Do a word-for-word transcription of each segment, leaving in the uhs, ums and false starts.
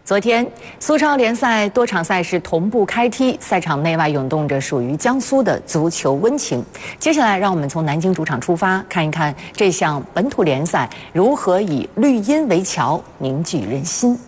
昨天，苏超联赛多场赛事同步开踢，赛场内外涌动着属于江苏的足球温情。接下来，让我们从南京主场出发，看一看这项本土联赛如何以绿茵为桥，凝聚人心。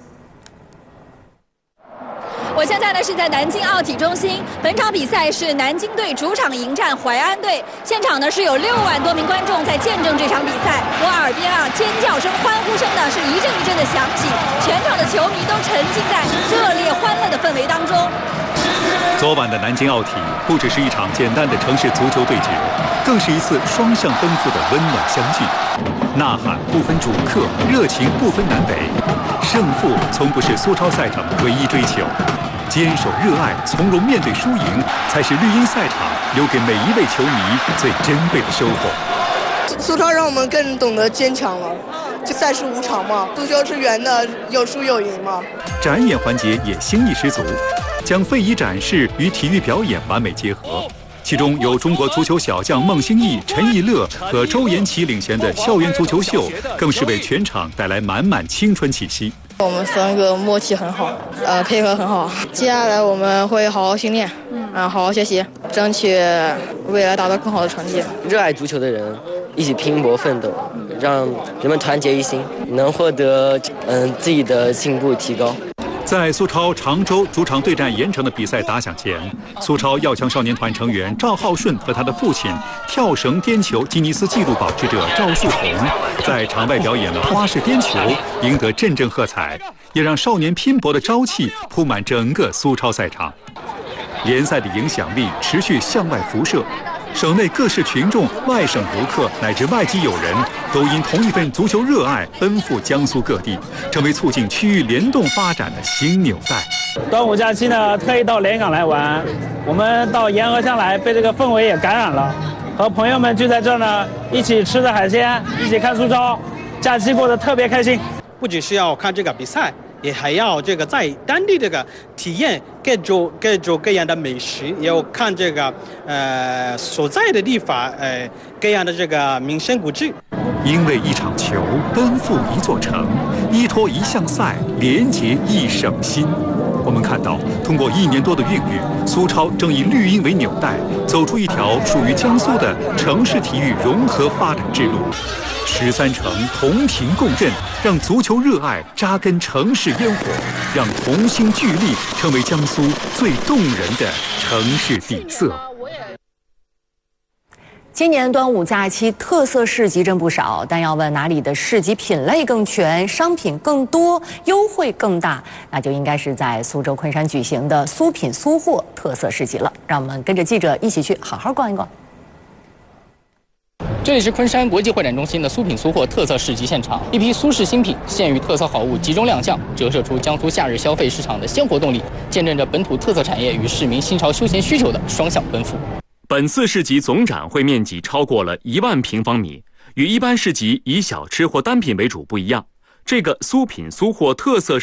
我现在呢是在南京奥体中心，本场比赛是南京队主场迎战淮安队，现场呢是有六万多名观众在见证这场比赛。我耳边啊尖叫声、欢呼声呢是一阵一阵的响起，全场的球迷都沉浸在热烈欢乐的氛围当中。 昨晚的南京奥体不只是一场简单的城市足球对决，更是一次双向奔赴的温暖相聚。呐喊不分主客，热情不分南北，胜负从不是苏超赛场的唯一追求。 坚守热爱，从容面对输赢，才是绿茵赛场留给每一位球迷最珍贵的收获。 苏超让我们更懂得坚强了。这赛事无常嘛，足球是圆的，有输有赢嘛。 展演环节也新意十足，将非遗展示与体育表演完美结合。其中有中国足球小将孟兴义、陈义乐和周延奇领衔的校园足球秀，更是为全场带来满满青春气息。 我们三个默契很好，呃，配合很好。接下来我们会好好训练，嗯，好好学习，争取未来达到更好的成绩。 热爱足球的人一起拼搏奋斗，让人们团结一心，能获得嗯、呃、自己的进步提高。 在苏超常州主场对战盐城的比赛打响前，苏超要强少年团成员赵浩顺和他的父亲跳绳颠球吉尼斯纪录保持者赵树红，在场外表演了花式颠球，赢得阵阵喝彩，也让少年拼搏的朝气铺满整个苏超赛场。联赛的影响力持续向外辐射。 省内各市群众、外省游客乃至外籍友人，都因同一份足球热爱奔赴江苏各地，成为促进区域联动发展的新纽带。 端午假期呢，特意到连港来玩，我们到沿河乡来，被这个氛围也感染了，和朋友们聚在这儿呢，一起吃着海鲜，一起看苏超，假期过得特别开心。 不只是要看这个比赛。 也还要这个在当地这个体验各种各种各样的美食，也要看这个呃所在的地方呃各样的这个名胜古迹。 因为一场球，奔赴一座城，依托一项赛，连结一省心。我们看到，通过一年多的孕育，苏超正以绿茵为纽带，走出一条属于江苏的城市体育融合发展之路。 十三城同频共振，让足球热爱扎根城市烟火，让同心聚力成为江苏最动人的城市底色。 今年端午假期特色市集真不少，但要问哪里的市集品类更全、商品更多、优惠更大，那就应该是在苏州昆山举行的苏品苏货特色市集了。让我们跟着记者一起去好好逛一逛。 这里是昆山国际会展中心的苏品苏货特色市集现场，一批苏式新品、县域特色好物集中亮相，折射出江苏夏日消费市场的鲜活动力，见证着本土特色产业与市民新潮休闲需求的双向奔赴。 本次市集总展会面积超过了一万平方米，与一般市集以小吃或单品为主不一样。这个苏品苏货特色